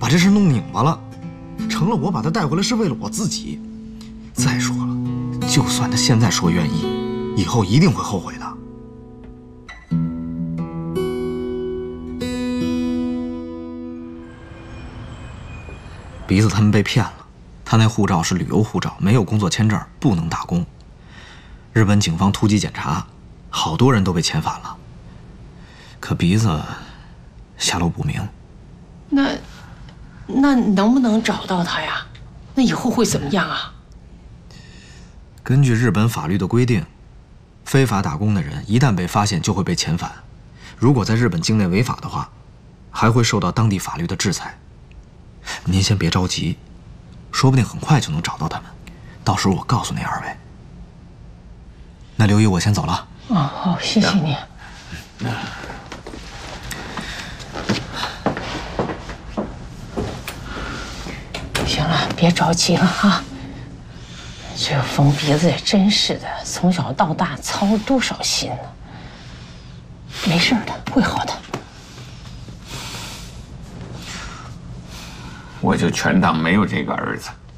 这事弄拧巴了，成了我把他带回来是为了我自己。再说了，就算他现在说愿意，以后一定会后悔的。鼻子他们被骗了，他那护照是旅游护照，没有工作签证，不能打工。日本警方突击检查，好多人都被遣返了。可鼻子下落不明。 那能不能找到他呀？那以后会怎么样啊？ 根据日本法律的规定，非法打工的人一旦被发现就会被遣返，如果在日本境内违法的话，还会受到当地法律的制裁。您先别着急，说不定很快就能找到他们，到时候我告诉那二位。那刘姨，我先走了。 好，谢谢你。行了，别着急了哈。这个疯鼻子也真是的，从小到大操了多少心呢？没事的，会好的。 我就全当没有这个儿子。